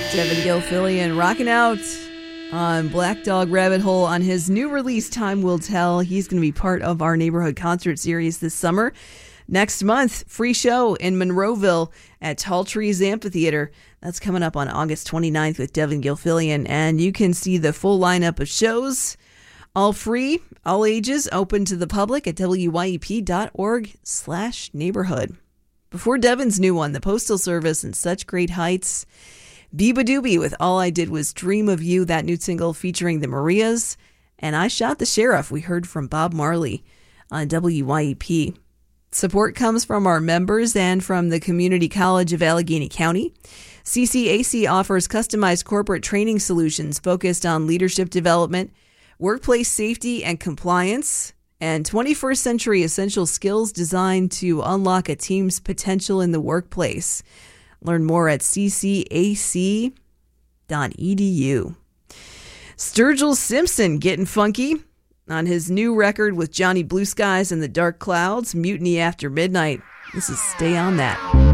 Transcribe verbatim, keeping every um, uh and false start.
Devin Gilfillian rocking out on Black Dog Rabbit Hole on his new release, Time Will Tell. He's going to be part of our neighborhood concert series this summer. Next month, free show in Monroeville at Tall Trees Amphitheater. That's coming up on August twenty-ninth with Devin Gilfillian. And you can see the full lineup of shows, all free, all ages, open to the public at W Y E P dot org slash neighborhood. Before Devin's new one, The Postal Service and Such Great Heights. Biba Doobie with All I Did Was Dream of You, that new single featuring the Marias. And I Shot the Sheriff, we heard from Bob Marley on W Y E P. Support comes from our members and from the Community College of Allegheny County. C C A C offers customized corporate training solutions focused on leadership development, workplace safety and compliance, and twenty-first century essential skills designed to unlock a team's potential in the workplace. Learn more at c c a c dot e d u. Sturgill Simpson getting funky on his new record with Johnny Blue Skies and the Dark Clouds, Mutiny After Midnight. This is Stay On That.